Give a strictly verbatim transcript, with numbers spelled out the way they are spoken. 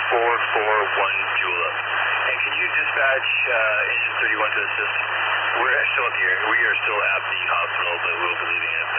four four one Julep. And can you dispatch uh, engine thirty-one to assist? We're still up here. We are still at the hospital, but we'll be leaving at